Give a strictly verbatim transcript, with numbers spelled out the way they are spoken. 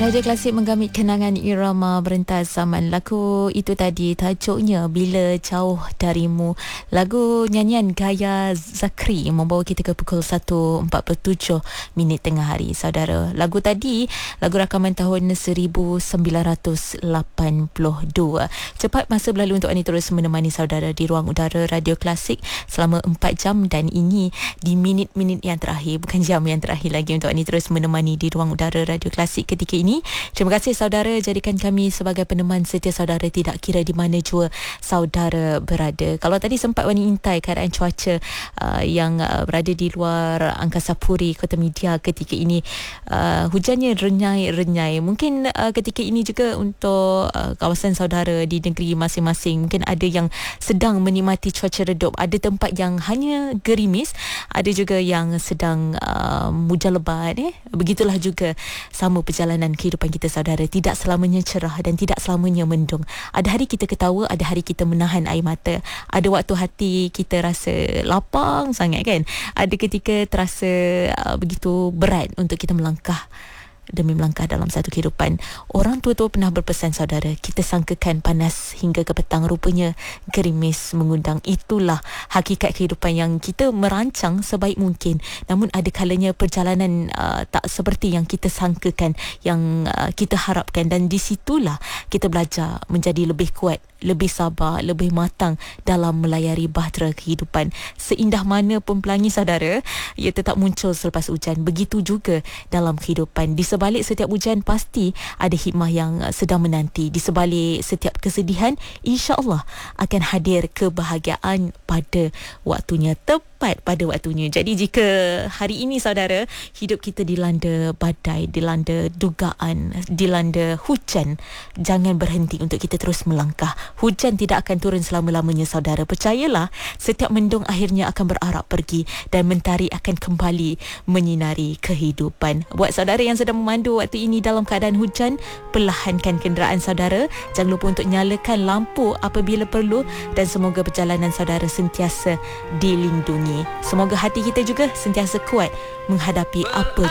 Radio Klasik menggamit kenangan irama berentas zaman. Lagu itu tadi tajuknya Bila Jauh Darimu. Lagu nyanyian Gaya Zakri membawa kita ke pukul satu empat puluh tujuh minit tengah hari, saudara. Lagu tadi, lagu rakaman tahun seribu sembilan ratus lapan puluh dua. Cepat masa berlalu untuk Ani terus menemani saudara di ruang udara Radio Klasik selama empat jam, dan ini di minit-minit yang terakhir, bukan jam yang terakhir lagi, untuk Ani terus menemani di ruang udara Radio Klasik ketika ini. Terima kasih saudara, jadikan kami sebagai peneman setia saudara tidak kira di mana jua saudara berada. Kalau tadi sempat Wani intai keadaan cuaca uh, yang uh, berada di luar Angkasa Puri Kota Media ketika ini, uh, hujannya renyai-renyai. Mungkin uh, ketika ini juga untuk uh, kawasan saudara di negeri masing-masing, mungkin ada yang sedang menikmati cuaca redup, ada tempat yang hanya gerimis, ada juga yang sedang uh, hujan lebat. Eh? Begitulah juga sama perjalanan kehidupan kita saudara, tidak selamanya cerah dan tidak selamanya mendung. Ada hari kita ketawa, ada hari kita menahan air mata, ada waktu hati kita rasa lapang sangat kan, ada ketika terasa uh, begitu berat untuk kita melangkah demi melangkah dalam satu kehidupan. Orang tua-tua pernah berpesan saudara, kita sangkakan panas hingga ke petang, rupanya gerimis mengundang. Itulah hakikat kehidupan yang kita merancang sebaik mungkin, namun ada kalanya perjalanan uh, tak seperti yang kita sangkakan, yang uh, kita harapkan, dan di situlah kita belajar menjadi lebih kuat, lebih sabar, lebih matang dalam melayari bahtera kehidupan. Seindah mana pun pelangi saudara, ia tetap muncul selepas hujan. Begitu juga dalam kehidupan. Di sebalik setiap hujan pasti ada hikmah yang sedang menanti. Di sebalik setiap kesedihan, insya-Allah akan hadir kebahagiaan pada waktunya, tepat pada waktunya. Jadi jika hari ini saudara, hidup kita dilanda badai, dilanda dugaan, dilanda hujan, jangan berhenti untuk kita terus melangkah. Hujan tidak akan turun selama-lamanya saudara. Percayalah, setiap mendung akhirnya akan berarak pergi dan mentari akan kembali menyinari kehidupan. Buat saudara yang sedang memandu waktu ini dalam keadaan hujan, perlahankan kenderaan saudara. Jangan lupa untuk nyalakan lampu apabila perlu, dan semoga perjalanan saudara sentiasa dilindungi. Semoga hati kita juga sentiasa kuat menghadapi apa